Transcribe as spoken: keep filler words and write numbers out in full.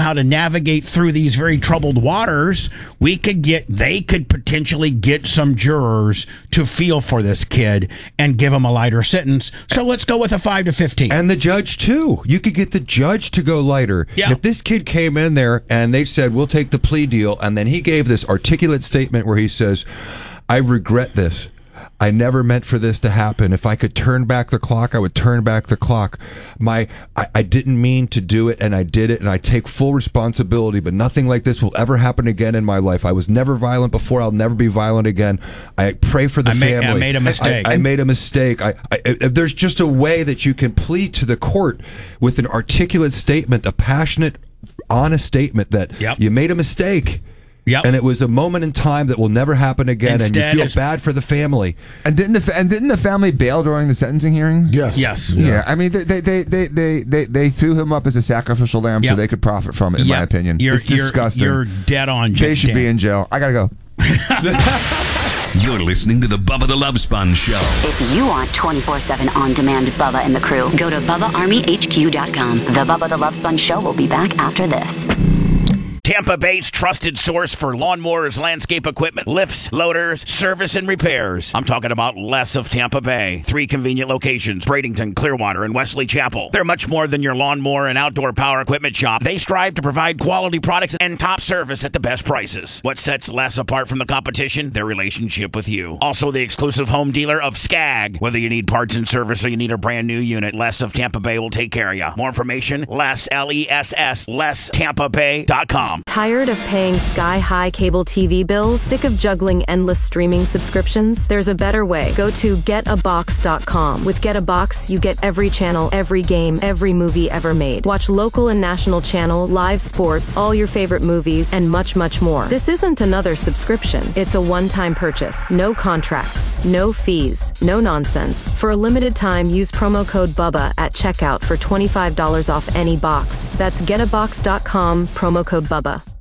how to navigate through these very troubled waters, we could get, they could potentially get some jurors to feel for this kid and give him a lighter sentence. So let's go with a five to fifteen. And the judge, too. You could get the judge to go lighter. Yeah. If this kid came in there and they said, we'll take the plea deal, and then he gave this articulate statement where he says, I regret this. I never meant for this to happen. If I could turn back the clock, I would turn back the clock. My, I, I didn't mean to do it, and I did it, and I take full responsibility, but nothing like this will ever happen again in my life. I was never violent before. I'll never be violent again. I pray for the I family. Made, I made a mistake. I, I made a mistake. I, I, if there's just a way that you can plead to the court with an articulate statement, a passionate, honest statement that yep. you made a mistake. Yep. And it was a moment in time that will never happen again, Instead, and you feel bad for the family. And didn't the and didn't the family bail during the sentencing hearing? Yes. Yes. Yeah. yeah. I mean, they they, they, they, they, they they threw him up as a sacrificial lamb yep. so they could profit from it. In yep. my opinion, you're, it's disgusting. You're, you're dead on. They should Dan. be in jail. I gotta go. You're listening to the Bubba the Love Sponge Show. If you want twenty-four seven on-demand Bubba and the crew, go to Bubba Army H Q dot com. The Bubba the Love Sponge Show will be back after this. Tampa Bay's trusted source for lawnmowers, landscape equipment, lifts, loaders, service, and repairs. I'm talking about Les of Tampa Bay. Three convenient locations, Bradenton, Clearwater, and Wesley Chapel. They're much more than your lawnmower and outdoor power equipment shop. They strive to provide quality products and top service at the best prices. What sets Les apart from the competition? Their relationship with you. Also the exclusive home dealer of Skag. Whether you need parts and service or you need a brand new unit, Les of Tampa Bay will take care of you. More information, Les, L E S S, les tampa bay dot com. Tired of paying sky-high cable T V bills? Sick of juggling endless streaming subscriptions? There's a better way. Go to get a box dot com. With Get a Box, you get every channel, every game, every movie ever made. Watch local and national channels, live sports, all your favorite movies, and much, much more. This isn't another subscription. It's a one-time purchase. No contracts, no fees, no nonsense. For a limited time, use promo code BUBBA at checkout for twenty-five dollars off any box. That's get a box dot com, promo code BUBBA.